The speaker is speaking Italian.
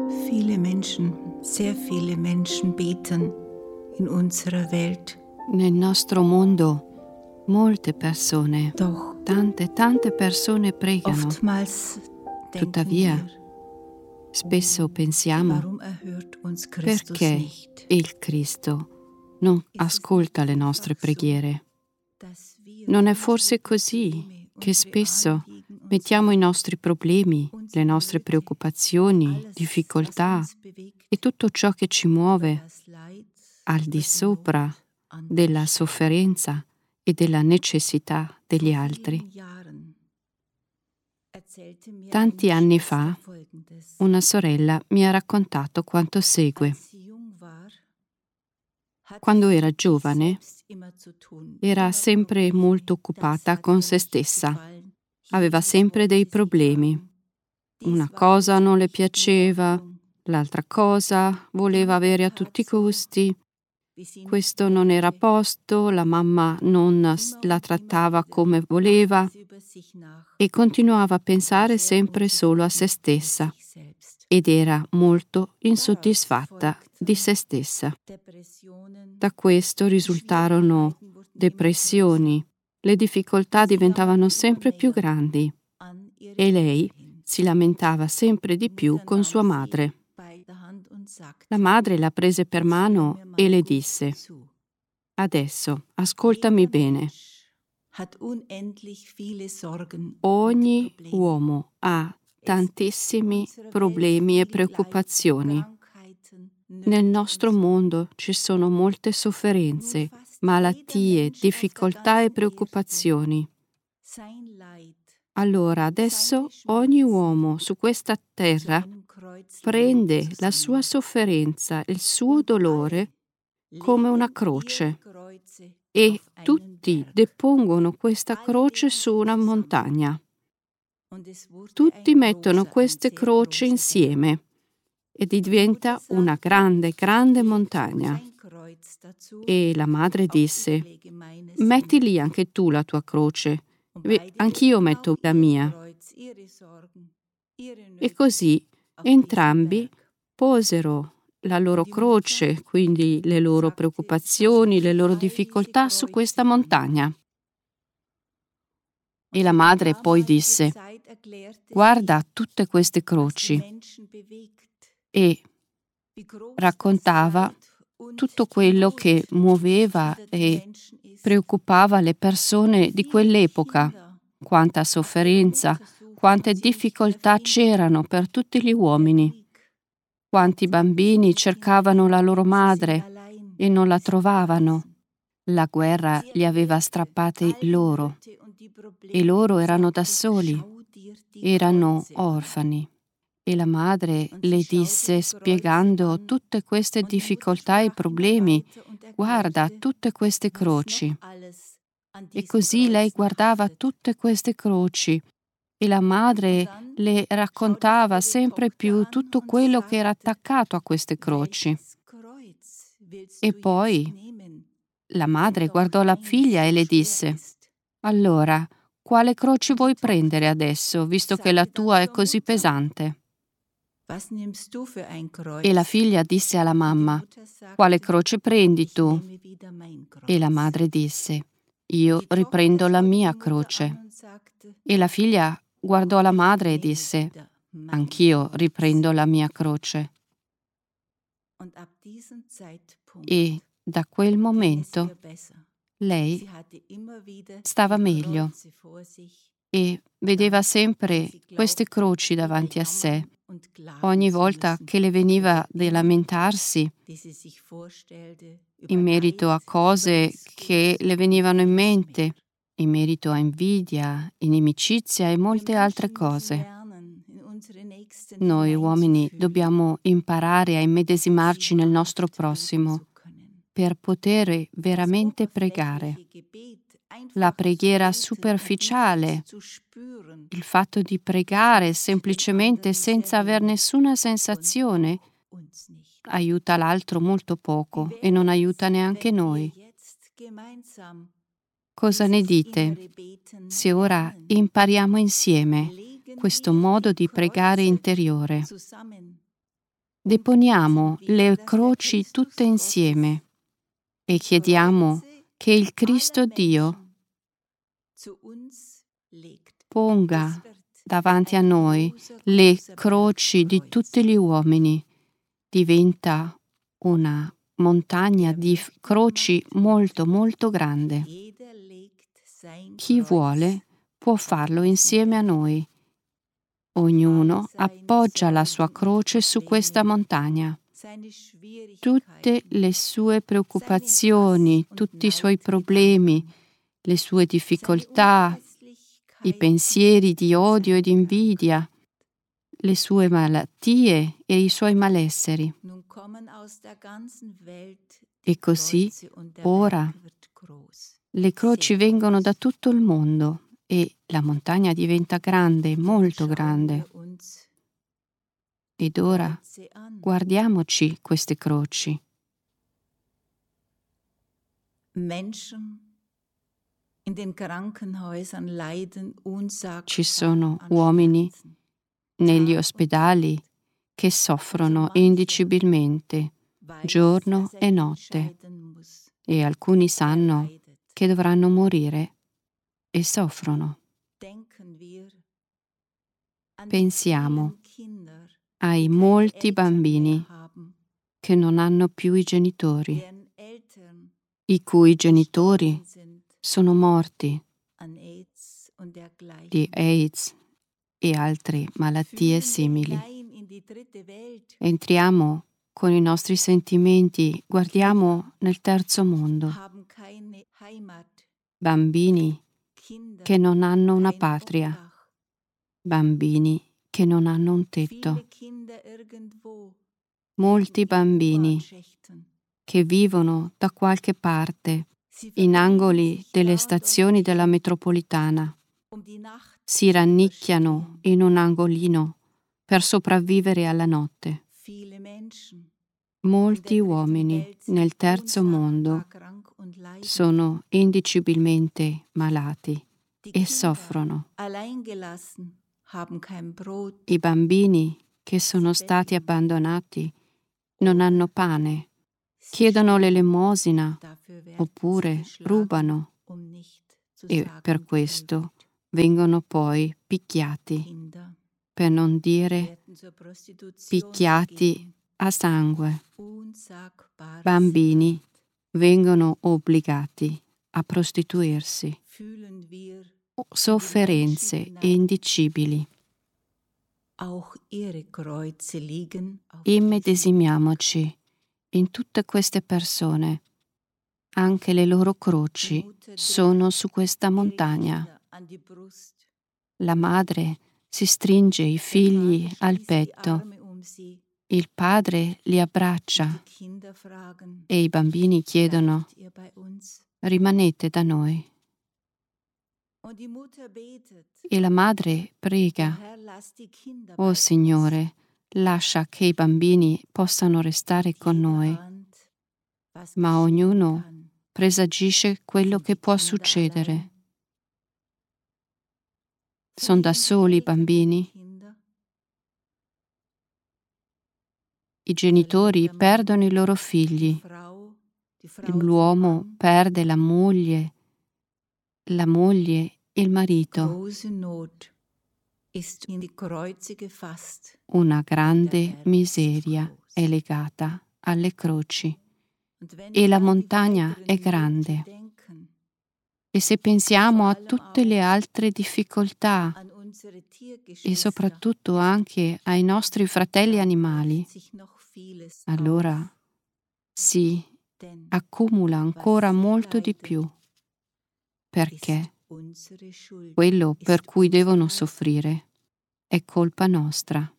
Viele Menschen, sehr viele Menschen beten in unserer Welt. Nel nostro mondo molte persone, Doch tante persone pregano. oftmals denken Tuttavia, wir, spesso pensiamo, warum erhört uns Christus perché nicht? il Cristo non ascolta le nostre preghiere? Dass wir Non è forse così che spesso mettiamo i nostri problemi, le nostre preoccupazioni, difficoltà e tutto ciò che ci muove al di sopra della sofferenza e della necessità degli altri? Tanti anni fa una sorella mi ha raccontato quanto segue. Quando era giovane era sempre molto occupata con se stessa. Aveva sempre dei problemi. Una cosa non le piaceva, l'altra cosa voleva avere a tutti i costi. Questo non era a posto, la mamma non la trattava come voleva e continuava a pensare sempre solo a se stessa ed era molto insoddisfatta di se stessa. Da questo risultarono depressioni, le difficoltà diventavano sempre più grandi e lei si lamentava sempre di più con sua madre. La madre la prese per mano e le disse: «Adesso, ascoltami bene. Ogni uomo ha tantissimi problemi e preoccupazioni. Nel nostro mondo ci sono molte sofferenze, malattie, difficoltà e preoccupazioni. Allora adesso ogni uomo su questa terra prende la sua sofferenza, il suo dolore come una croce e tutti depongono questa croce su una montagna. Tutti mettono queste croci insieme e diventa una grande, grande montagna. E la madre disse: «Metti lì anche tu la tua croce, anch'io metto la mia». E così entrambi posero la loro croce, quindi le loro preoccupazioni, le loro difficoltà su questa montagna. E la madre poi disse: «Guarda tutte queste croci», e raccontava tutto quello che muoveva e preoccupava le persone di quell'epoca, quanta sofferenza, quante difficoltà c'erano per tutti gli uomini, quanti bambini cercavano la loro madre e non la trovavano. La guerra li aveva strappati loro e loro erano da soli, erano orfani. E la madre le disse, spiegando tutte queste difficoltà e problemi: «Guarda tutte queste croci». E così lei guardava tutte queste croci e la madre le raccontava sempre più tutto quello che era attaccato a queste croci. E poi la madre guardò la figlia e le disse: «Allora, quale croce vuoi prendere adesso, visto che la tua è così pesante?» E la figlia disse alla mamma: «Quale croce prendi tu?» E la madre disse: «Io riprendo la mia croce». E la figlia guardò la madre e disse: «Anch'io riprendo la mia croce». E da quel momento lei stava meglio e vedeva sempre queste croci davanti a sé. Ogni volta che le veniva di lamentarsi in merito a cose che le venivano in mente, in merito a invidia, inimicizia e molte altre cose. Noi uomini dobbiamo imparare a immedesimarci nel nostro prossimo per poter veramente pregare. La preghiera superficiale, il fatto di pregare semplicemente senza aver nessuna sensazione, aiuta l'altro molto poco e non aiuta neanche noi. Cosa ne dite se ora impariamo insieme questo modo di pregare interiore? deponiamo le croci tutte insieme e chiediamo che il Cristo Dio ponga davanti a noi le croci di tutti gli uomini. Diventa una montagna di croci molto, molto grande. Chi vuole può farlo insieme a noi. Ognuno appoggia la sua croce su questa montagna. Tutte le sue preoccupazioni, tutti i suoi problemi, le sue difficoltà, i pensieri di odio e di invidia, le sue malattie e i suoi malesseri. E così ora le croci vengono da tutto il mondo e la montagna diventa grande, molto grande. Ed ora guardiamoci queste croci. Ci sono uomini negli ospedali che soffrono indicibilmente giorno e notte e alcuni sanno che dovranno morire e soffrono. Pensiamo ai molti bambini che non hanno più i genitori, i cui genitori sono morti di AIDS e altre malattie simili. Entriamo con i nostri sentimenti, guardiamo nel terzo mondo. Bambini che non hanno una patria, bambini che non hanno un tetto, molti bambini che vivono da qualche parte in angoli delle stazioni della metropolitana, si rannicchiano in un angolino per sopravvivere alla notte. Molti uomini nel terzo mondo sono indicibilmente malati e soffrono. I bambini che sono stati abbandonati non hanno pane, chiedono l'elemosina oppure rubano e per questo vengono poi picchiati, per non dire picchiati a sangue. Bambini vengono obbligati a prostituirsi. Sofferenze indicibili. Immedesimiamoci in tutte queste persone. Anche le loro croci sono su questa montagna. La madre si stringe i figli al petto, il padre li abbraccia e i bambini chiedono: rimanete da noi. E la madre prega: oh Signore, lascia che i bambini possano restare con noi. Ma ognuno presagisce quello che può succedere. Sono da soli i bambini. I genitori perdono i loro figli. L'uomo perde la moglie il marito. Una grande miseria è legata alle croci e la montagna è grande. E se pensiamo a tutte le altre difficoltà e soprattutto anche ai nostri fratelli animali, allora si accumula ancora molto di più, perché quello per cui devono soffrire è colpa nostra.